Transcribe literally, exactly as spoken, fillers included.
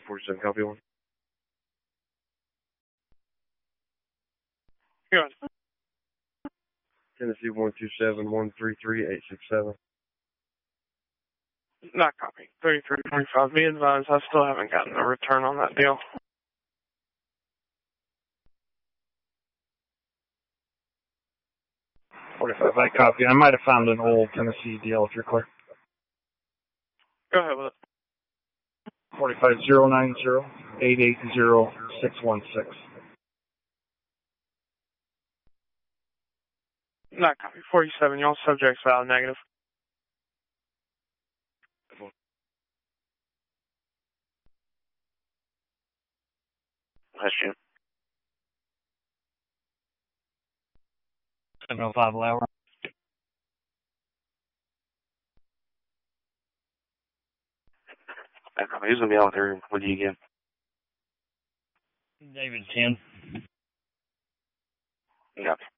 forty-seven, copy one. Good. Tennessee one two seven, one three three, eight six seven. Not copy. thirty-three twenty-five. Be advised, I still haven't gotten a return on that deal. forty-five, I copy. I might have found an old Tennessee deal if you're clear. Go ahead with it. forty-five zero nine zero, eight eight zero, six one six. Not copy. forty-seven, y'all subjects valid negative. Question. seven oh five Lauer. Who's going to be out there with you again? David ten. Yeah.